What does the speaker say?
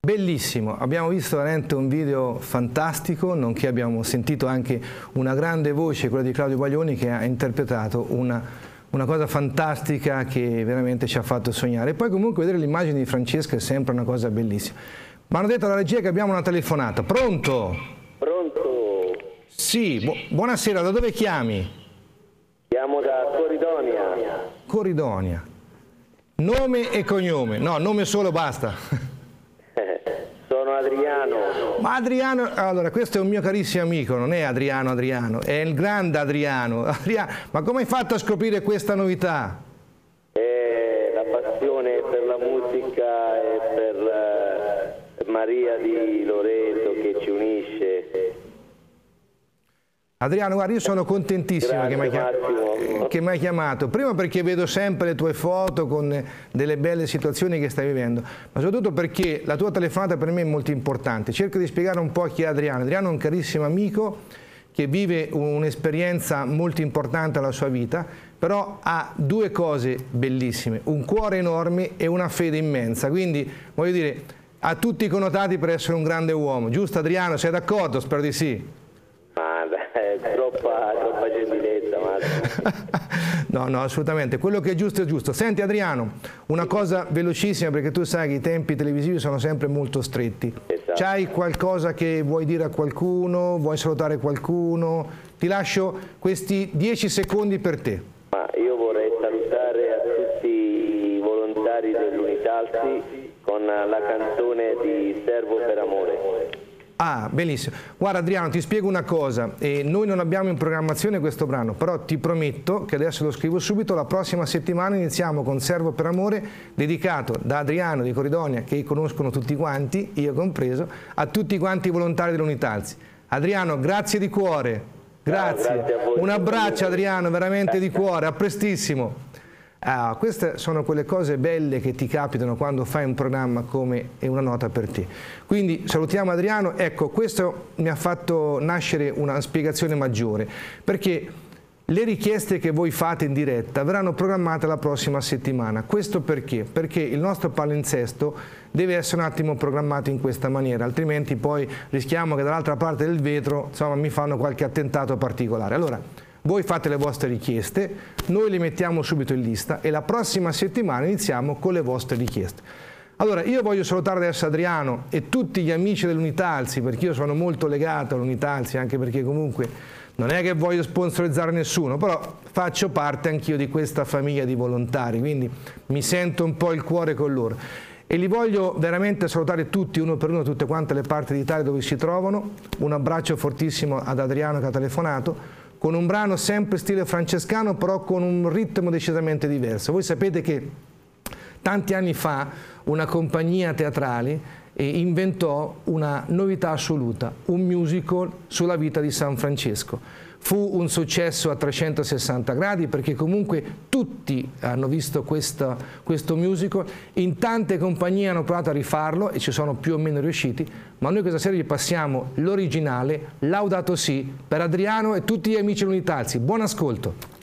Bellissimo, abbiamo visto veramente un video fantastico, nonché abbiamo sentito anche una grande voce, quella di Claudio Baglioni, che ha interpretato una cosa fantastica che veramente ci ha fatto sognare. E poi comunque vedere l'immagine di Francesca è sempre una cosa bellissima. Mi hanno detto alla regia che abbiamo una telefonata. Pronto? Pronto? Sì, buonasera, da dove chiami? Chiamo da Coridonia. Coridonia. Nome e cognome? No, nome solo basta. Sono Adriano. Ma Adriano, allora questo è un mio carissimo amico, non è Adriano, è il grande Adriano. Ma come hai fatto a scoprire questa novità? La passione per la musica e per Maria di Loreto che ci unisce. Adriano, guarda, io sono contentissimo che mi hai chiamato, prima perché vedo sempre le tue foto con delle belle situazioni che stai vivendo, ma soprattutto perché la tua telefonata per me è molto importante. Cerco di spiegare un po' chi è Adriano. Adriano è un carissimo amico che vive un'esperienza molto importante alla sua vita, però ha due cose bellissime, un cuore enorme e una fede immensa, quindi voglio dire, ha tutti i connotati per essere un grande uomo, giusto Adriano? Sei d'accordo? Spero di sì. Troppa gentilezza, Massimo. No, assolutamente, quello che è giusto è giusto. Senti Adriano, una cosa velocissima, perché tu sai che i tempi televisivi sono sempre molto stretti. Esatto. C'hai qualcosa che vuoi dire a qualcuno? Vuoi salutare qualcuno? Ti lascio questi 10 secondi per te. Io vorrei salutare a tutti i volontari dell'Unitalsi con la canzone di Servo per amore. Ah, benissimo. Guarda Adriano, ti spiego una cosa, noi non abbiamo in programmazione questo brano, però ti prometto che adesso lo scrivo subito, la prossima settimana iniziamo con Servo per amore, dedicato da Adriano di Coridonia, che conoscono tutti quanti, io compreso, a tutti quanti i volontari dell'Unitalsi. Adriano, grazie di cuore, grazie. Grazie a voi. Un abbraccio Adriano, veramente di cuore, a prestissimo. Queste sono quelle cose belle che ti capitano quando fai un programma come È una nota per te. Quindi salutiamo Adriano. Ecco, questo mi ha fatto nascere una spiegazione maggiore, perché le richieste che voi fate in diretta verranno programmate la prossima settimana. Questo perché? Perché il nostro palinsesto deve essere un attimo programmato in questa maniera, altrimenti poi rischiamo che dall'altra parte del vetro, insomma, mi fanno qualche attentato particolare. Allora, voi fate le vostre richieste, noi le mettiamo subito in lista e la prossima settimana iniziamo con le vostre richieste. Allora, io voglio salutare adesso Adriano e tutti gli amici dell'Unitalsi, perché io sono molto legato all'Unitalsi, anche perché comunque non è che voglio sponsorizzare nessuno, però faccio parte anch'io di questa famiglia di volontari, quindi mi sento un po' il cuore con loro. E li voglio veramente salutare tutti, uno per uno, tutte quante le parti d'Italia dove si trovano. Un abbraccio fortissimo ad Adriano che ha telefonato, con un brano sempre stile francescano, però con un ritmo decisamente diverso. Voi sapete che tanti anni fa una compagnia teatrale inventò una novità assoluta, un musical sulla vita di San Francesco. Fu un successo a 360 gradi perché comunque tutti hanno visto questo musical, in tante compagnie hanno provato a rifarlo e ci sono più o meno riusciti, ma noi questa sera gli passiamo l'originale, Laudato Si, per Adriano e tutti gli amici dell'Unitalsi. Buon ascolto!